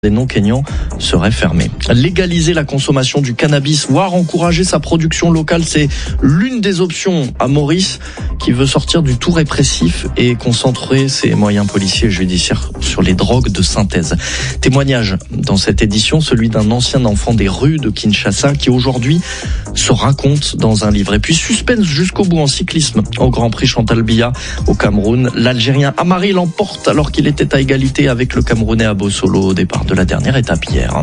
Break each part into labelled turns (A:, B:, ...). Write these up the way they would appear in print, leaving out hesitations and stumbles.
A: des non-kenyans seraient fermés. Légaliser la consommation du cannabis, voire encourager sa production locale, c'est l'une des options à Maurice, qui veut sortir du tout répressif et concentrer ses moyens policiers et judiciaires sur les drogues de synthèse. Témoignage dans cette édition, celui d'un ancien enfant des rues de Kinshasa qui aujourd'hui se raconte dans un livre. Et puis suspense jusqu'au bout en cyclisme au Grand Prix Chantal Biya au Cameroun. L'Algérien Amari l'emporte alors qu'il était à égalité avec le Camerounais Abo Solo au départ de la dernière étape hier.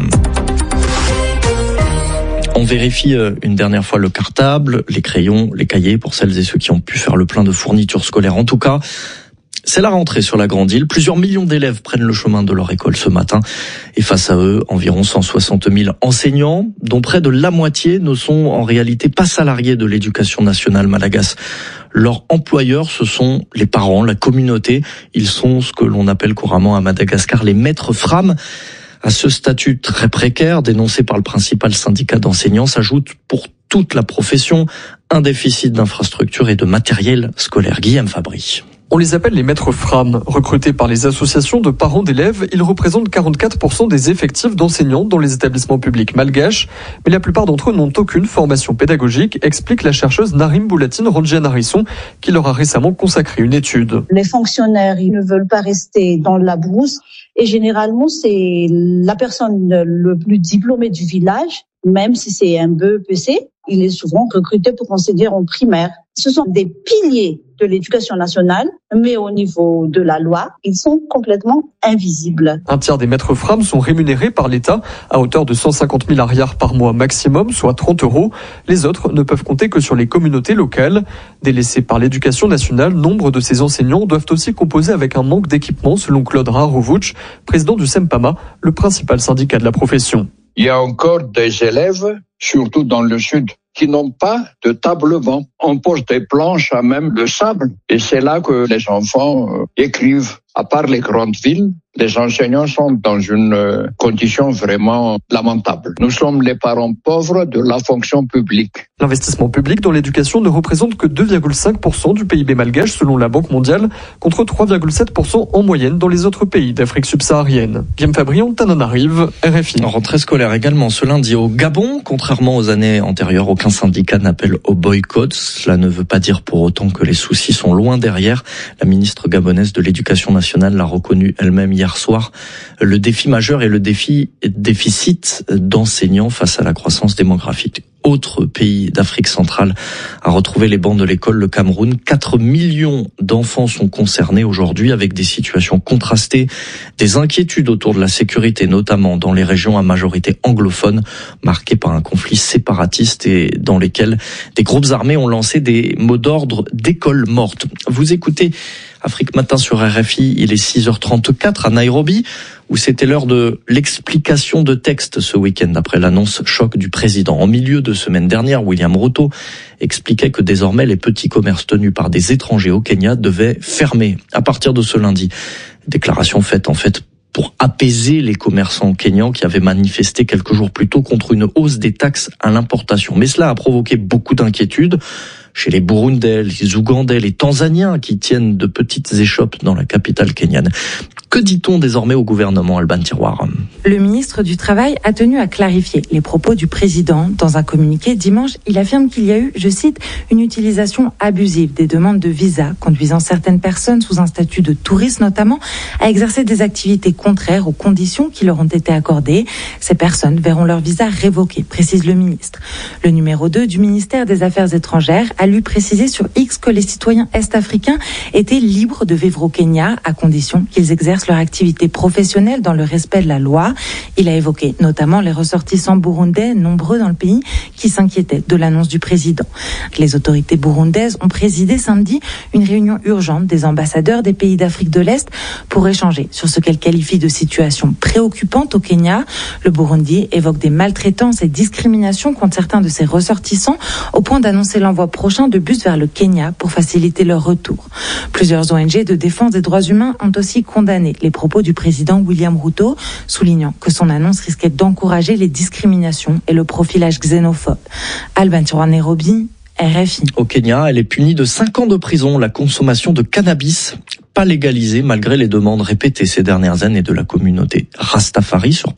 A: On vérifie une dernière fois le cartable, les crayons, les cahiers pour celles et ceux qui ont pu faire le plein de fournitures scolaires. En tout cas, c'est la rentrée sur la Grande Île. Plusieurs millions d'élèves prennent le chemin de leur école ce matin. Et face à eux, environ 160 000 enseignants, dont près de la moitié ne sont en réalité pas salariés de l'éducation nationale malagasy. Leurs employeurs, ce sont les parents, la communauté. Ils sont ce que l'on appelle couramment à Madagascar les maîtres frames. À ce statut très précaire, dénoncé par le principal syndicat d'enseignants, s'ajoute pour toute la profession un déficit d'infrastructures et de matériel scolaire. Guillaume Fabry.
B: On les appelle les maîtres frames. Recrutés par les associations de parents d'élèves, ils représentent 44% des effectifs d'enseignants dans les établissements publics malgaches. Mais la plupart d'entre eux n'ont aucune formation pédagogique, explique la chercheuse Narim Boulatine Ronjian-Harisson, qui leur a récemment consacré une étude.
C: Les fonctionnaires, ils ne veulent pas rester dans la brousse. Et généralement, c'est la personne le plus diplômée du village, même si c'est un BEPC, il est souvent recruté pour enseigner en primaire. Ce sont des piliers de l'éducation nationale, mais au niveau de la loi, ils sont complètement invisibles.
B: Un tiers des maîtres frames sont rémunérés par l'État à hauteur de 150 000 arrières par mois maximum, soit 30 €. Les autres ne peuvent compter que sur les communautés locales. Délaissés par l'éducation nationale, nombre de ces enseignants doivent aussi composer avec un manque d'équipement, selon Claude Rarovouch, président du SEMPAMA, le principal syndicat de la profession.
D: Il y a encore des élèves, surtout dans le sud, qui n'ont pas de table-banc. On pose des planches à même le sable. Et c'est là que les enfants écrivent. À part les grandes villes, les enseignants sont dans une condition vraiment lamentable. Nous sommes les parents pauvres de la fonction publique.
B: L'investissement public dans l'éducation ne représente que 2,5% du PIB malgache selon la Banque mondiale, contre 3,7% en moyenne dans les autres pays d'Afrique subsaharienne. Guillaume Fabry, Antananarive, RFI.
A: Rentrée scolaire également ce lundi au Gabon. Contrairement aux années antérieures, aucun syndicat n'appelle au boycott. Cela ne veut pas dire pour autant que les soucis sont loin derrière. La ministre gabonaise de l'Éducation nationale l'a reconnu elle-même hier soir. Le défi majeur est le déficit d'enseignants face à la croissance démographique. Autre pays d'Afrique centrale à retrouver les bancs de l'école, le Cameroun. 4 millions d'enfants sont concernés aujourd'hui avec des situations contrastées, des inquiétudes autour de la sécurité, notamment dans les régions à majorité anglophone, marquées par un conflit séparatiste et dans lesquelles des groupes armés ont lancé des mots d'ordre d'école morte. Vous écoutez Afrique Matin sur RFI, il est 6h34 à Nairobi, où c'était l'heure de l'explication de texte ce week-end après l'annonce choc du président. En milieu de semaine dernière, William Ruto expliquait que désormais les petits commerces tenus par des étrangers au Kenya devaient fermer à partir de ce lundi. Déclaration faite en fait pour apaiser les commerçants kenyans qui avaient manifesté quelques jours plus tôt contre une hausse des taxes à l'importation. Mais cela a provoqué beaucoup d'inquiétudes chez les Burundais, les Ougandais, les Tanzaniens qui tiennent de petites échoppes dans la capitale kenyane. Que dit-on désormais au gouvernement, Alban Tiroir?
E: Le ministre du Travail a tenu à clarifier les propos du président. Dans un communiqué dimanche, il affirme qu'il y a eu, je cite, une utilisation abusive des demandes de visa, conduisant certaines personnes sous un statut de touriste notamment à exercer des activités contraires aux conditions qui leur ont été accordées. Ces personnes verront leur visa révoqué, précise le ministre. Le numéro 2 du ministère des Affaires étrangères a lui précisé sur X que les citoyens est-africains étaient libres de vivre au Kenya à condition qu'ils exercent leur activité professionnelle dans le respect de la loi. Il a évoqué notamment les ressortissants burundais, nombreux dans le pays, qui s'inquiétaient de l'annonce du président. Les autorités burundaises ont présidé samedi une réunion urgente des ambassadeurs des pays d'Afrique de l'Est pour échanger sur ce qu'elles qualifient de situation préoccupante au Kenya. Le Burundi évoque des maltraitances et discriminations contre certains de ses ressortissants, au point d'annoncer l'envoi prochain de bus vers le Kenya pour faciliter leur retour. Plusieurs ONG de défense des droits humains ont aussi condamné les propos du président William Ruto, soulignant que son annonce risquait d'encourager les discriminations et le profilage xénophobe. Alban Tiroir, Nairobi, RFI.
A: Au Kenya, elle est punie de 5 ans de prison, la consommation de cannabis pas légalisé malgré les demandes répétées ces dernières années de la communauté Rastafari sur